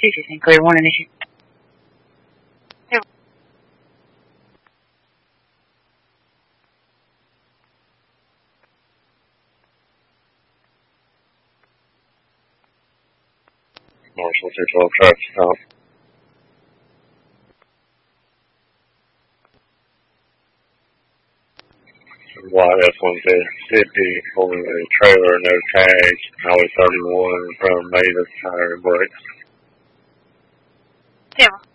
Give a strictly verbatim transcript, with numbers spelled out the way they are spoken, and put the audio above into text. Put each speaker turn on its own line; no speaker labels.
This is Sinclair One Initiative.
Marshall two twelve traffic stop. White F one fifty pulling a trailer, no tag, Highway thirty-one in front of Mavis, tire and brakes.
Yeah.